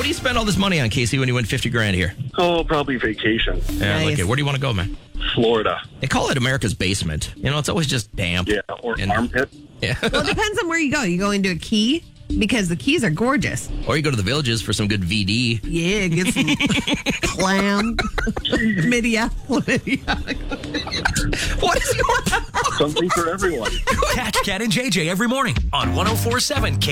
do you spend all this money on, Casey, when you win 50 grand here? Oh, probably vacation. Yeah, I like Nice. it. Where do you want to go, man? Florida. They call it America's basement. You know, it's always just damp. Yeah, or And- armpit. Yeah. Well, it depends on where you go. You go into a key because the keys are gorgeous. Or you go to the Villages for some good VD. Yeah, get some clam, Minneapolis. What is your... Something for everyone. Catch Cat and JJ every morning on 104.7